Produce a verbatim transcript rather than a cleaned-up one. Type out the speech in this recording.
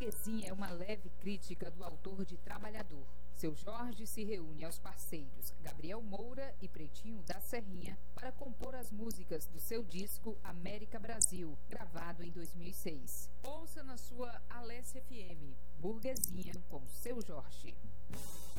Burguesinha é uma leve crítica do autor de Trabalhador. Seu Jorge se reúne aos parceiros Gabriel Moura e Pretinho da Serrinha para compor as músicas do seu disco América Brasil, gravado em dois mil e seis. Ouça na sua Alessia F M, Burguesinha com Seu Jorge.